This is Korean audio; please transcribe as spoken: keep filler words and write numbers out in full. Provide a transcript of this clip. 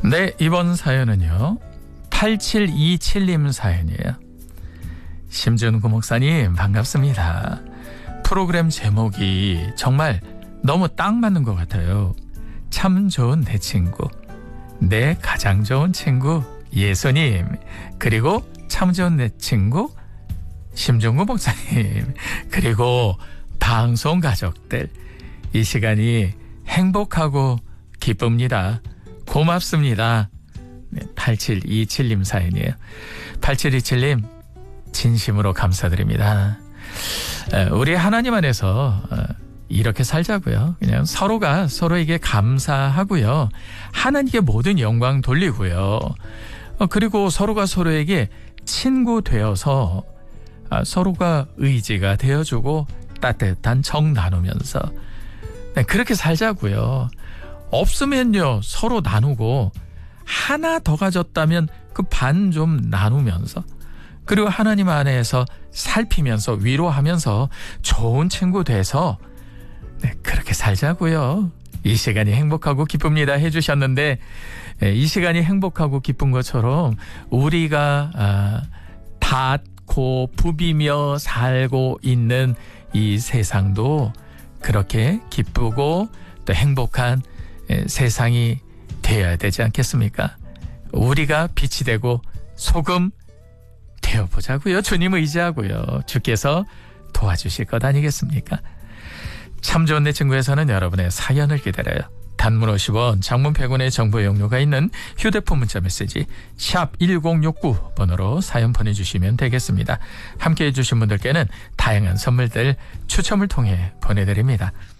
네, 이번 사연은요. 팔칠이칠님 사연이에요. 심준구 목사님 반갑습니다. 프로그램 제목이 정말 너무 딱 맞는 것 같아요. 참 좋은 내 친구, 내 가장 좋은 친구 예수님, 그리고 참 좋은 내 친구 심준구 목사님, 그리고 방송 가족들, 이 시간이 행복하고 기쁩니다. 고맙습니다. 네, 팔칠이칠님 사연이에요. 팔칠이칠님 진심으로 감사드립니다. 우리 하나님 안에서 이렇게 살자고요. 그냥 서로가 서로에게 감사하고요. 하나님께 모든 영광 돌리고요. 그리고 서로가 서로에게 친구 되어서 서로가 의지가 되어주고 따뜻한 정 나누면서 그렇게 살자고요. 없으면요 서로 나누고, 하나 더 가졌다면 그 반 좀 나누면서, 그리고 하나님 안에서 살피면서 위로하면서 좋은 친구 돼서 네, 그렇게 살자고요. 이 시간이 행복하고 기쁩니다 해주셨는데, 네, 이 시간이 행복하고 기쁜 것처럼 우리가 아, 닿고 부비며 살고 있는 이 세상도 그렇게 기쁘고 또 행복한 세상이 되어야 되지 않겠습니까? 우리가 빛이 되고 소금 되어보자고요. 주님 의지하고요. 주께서 도와주실 것 아니겠습니까? 참 좋은 내 친구에서는 여러분의 사연을 기다려요. 단문 오십 원, 장문 백 원의 정보 용료가 있는 휴대폰 문자 메시지 샵 일공육구 번호로 사연 보내주시면 되겠습니다. 함께해 주신 분들께는 다양한 선물들 추첨을 통해 보내드립니다.